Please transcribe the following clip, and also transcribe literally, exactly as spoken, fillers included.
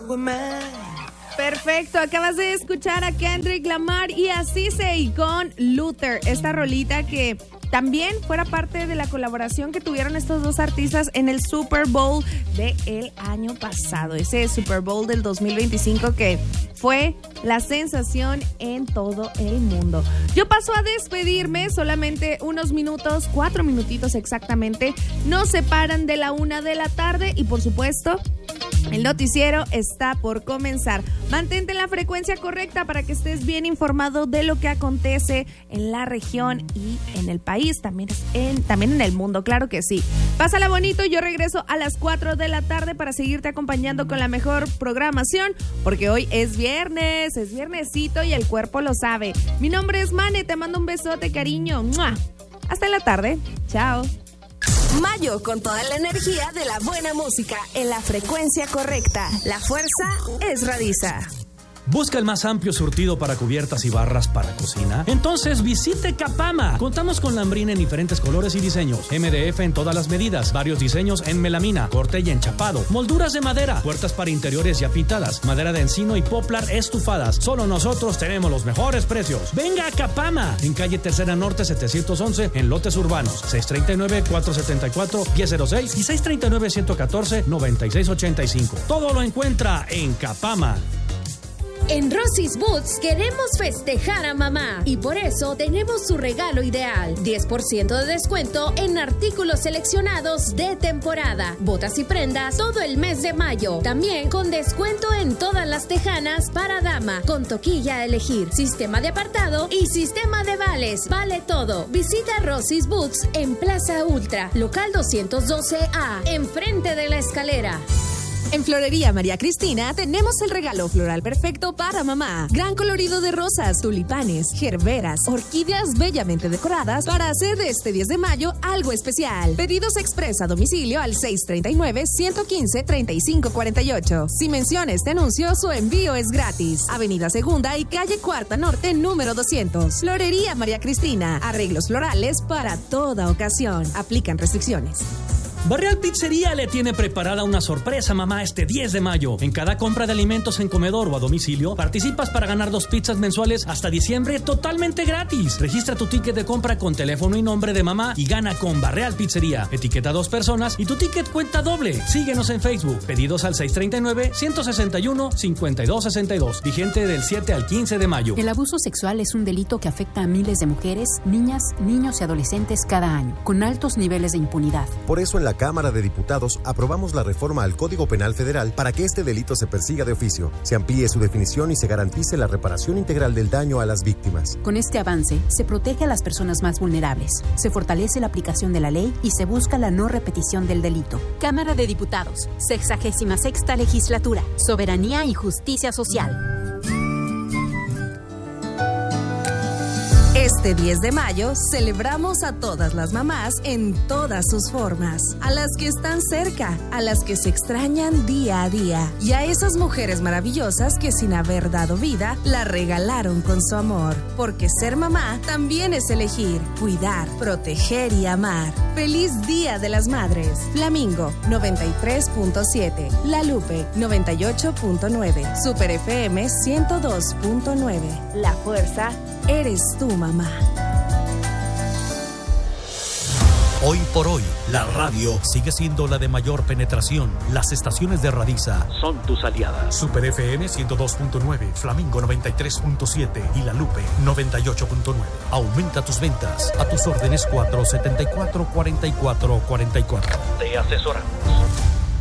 with mine. Perfecto, acabas de escuchar a Kendrick Lamar y a Cissé con Luther, esta rolita que también fuera parte de la colaboración que tuvieron estos dos artistas en el Super Bowl del año pasado, ese Super Bowl del dos mil veinticinco que fue la sensación en todo el mundo. Yo paso a despedirme, solamente unos minutos, cuatro minutitos exactamente, nos separan de la una de la tarde y por supuesto el noticiero está por comenzar. Mantente en la frecuencia correcta para que estés bien informado de lo que acontece en la región y en el país, también en, también en el mundo, claro que sí. Pásala bonito, yo regreso a las cuatro de la tarde para seguirte acompañando con la mejor programación, porque hoy es viernes, es viernesito y el cuerpo lo sabe. Mi nombre es Mane, te mando un besote, cariño. ¡Mua! Hasta la tarde, chao. Mayo con toda la energía de la buena música en la frecuencia correcta. La fuerza es Radiza. ¿Busca el más amplio surtido para cubiertas y barras para cocina? Entonces visite Capama. Contamos con lambrina en diferentes colores y diseños, M D F en todas las medidas, varios diseños en melamina, corte y enchapado, molduras de madera, puertas para interiores ya pintadas, madera de encino y poplar estufadas. Solo nosotros tenemos los mejores precios. Venga a Capama, en calle Tercera Norte setecientos once, en lotes urbanos, seis tres nueve, cuatro siete cuatro, uno cero cero seis y seis tres nueve, uno uno cuatro, nueve seis ocho cinco. Todo lo encuentra en Capama. En Rosie's Boots queremos festejar a mamá y por eso tenemos su regalo ideal. diez por ciento de descuento en artículos seleccionados de temporada. Botas y prendas todo el mes de mayo. También con descuento en todas las tejanas para dama. Con toquilla a elegir, sistema de apartado y sistema de vales. Vale todo. Visita Rosie's Boots en Plaza Ultra, local doscientos doce A, enfrente de la escalera. En Florería María Cristina tenemos el regalo floral perfecto para mamá. Gran colorido de rosas, tulipanes, gerberas, orquídeas bellamente decoradas para hacer de este diez de mayo algo especial. Pedidos express a domicilio al seis tres nueve, uno uno cinco, tres cinco cuatro ocho. Si menciona este anuncio, su envío es gratis. Avenida Segunda y calle Cuarta Norte, número doscientos. Florería María Cristina. Arreglos florales para toda ocasión. Aplican restricciones. Barreal Pizzería le tiene preparada una sorpresa, mamá, este diez de mayo. En cada compra de alimentos en comedor o a domicilio, participas para ganar dos pizzas mensuales hasta diciembre totalmente gratis. Registra tu ticket de compra con teléfono y nombre de mamá y gana con Barreal Pizzería. Etiqueta a dos personas y tu ticket cuenta doble. Síguenos en Facebook. Pedidos al seis tres nueve, uno seis uno, cinco dos seis dos. Vigente del siete al quince de mayo. El abuso sexual es un delito que afecta a miles de mujeres, niñas, niños y adolescentes cada año, con altos niveles de impunidad. Por eso en la Cámara de Diputados aprobamos la reforma al Código Penal Federal para que este delito se persiga de oficio, se amplíe su definición y se garantice la reparación integral del daño a las víctimas. Con este avance, se protege a las personas más vulnerables, se fortalece la aplicación de la ley y se busca la no repetición del delito. Cámara de Diputados, sexagésima sexta legislatura, soberanía y justicia social. Este diez de mayo celebramos a todas las mamás en todas sus formas, a las que están cerca, a las que se extrañan día a día y a esas mujeres maravillosas que sin haber dado vida la regalaron con su amor, porque ser mamá también es elegir, cuidar, proteger y amar. Feliz Día de las Madres. Flamingo noventa y tres punto siete, La Lupe noventa y ocho punto nueve, Super F M ciento dos punto nueve. La fuerza eres tú, mamá. Hoy por hoy, la radio sigue siendo la de mayor penetración. Las estaciones de Radiza son tus aliadas. Super F M ciento dos punto nueve, Flamingo noventa y tres punto siete y La Lupe noventa y ocho punto nueve. Aumenta tus ventas. A tus órdenes cuatro siete cuatro, cuatro cuatro cuatro cuatro. Te asesoramos.